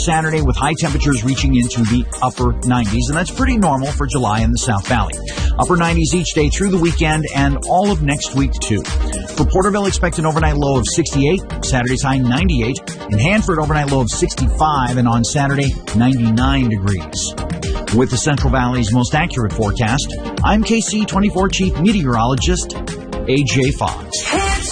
Saturday with high temperatures reaching into the upper 90s, and that's pretty normal for July in the South Valley. Upper 90s each day through the weekend and all of next week, too. For Porterville, expect an overnight low of 68, Saturday's high 98. In Hanford, overnight low of 65, and on Saturday, 99 degrees. With the Central Valley's most accurate forecast, I'm KC24 Chief Meteorologist A.J. Fox.